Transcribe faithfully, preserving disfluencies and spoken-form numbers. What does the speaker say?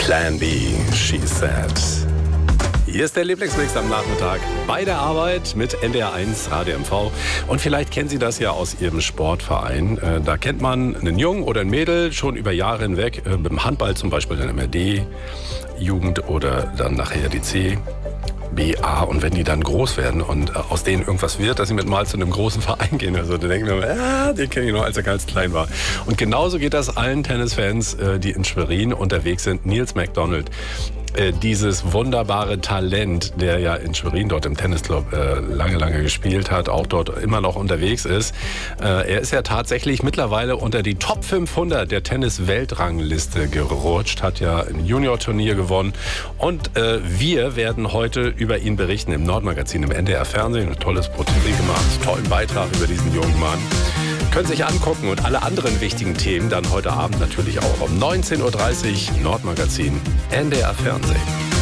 Plan B, she said. Hier ist der Lieblingsmix am Nachmittag bei der Arbeit mit N D R eins Radio M V. Und vielleicht kennen Sie das ja aus Ihrem Sportverein. Da kennt man einen Jungen oder ein Mädel schon über Jahre hinweg. Beim Handball zum Beispiel dann immer D-Jugend oder dann nachher die C. B A, und wenn die dann groß werden und äh, aus denen irgendwas wird, dass sie mit mal zu einem großen Verein gehen, also dann denken wir, ah, den kenne ich noch, als er ganz klein war. Und genauso geht das allen Tennisfans, äh, die in Schwerin unterwegs sind. Nils McDonald, äh, dieses wunderbare Talent, der ja in Schwerin dort im Tennisclub äh, lange, lange gespielt hat, auch dort immer noch unterwegs ist. Äh, er ist ja tatsächlich mittlerweile unter die Top fünfhundert der Tennis-Weltrangliste gerutscht, hat ja ein Junior-Turnier gewonnen, und äh, wir werden heute über ihn berichten im Nordmagazin, im N D R-Fernsehen. Ein tolles Porträt gemacht, tollen Beitrag über diesen jungen Mann. Können Sie sich angucken, und alle anderen wichtigen Themen dann heute Abend natürlich auch um neunzehn Uhr dreißig, Nordmagazin, N D R-Fernsehen.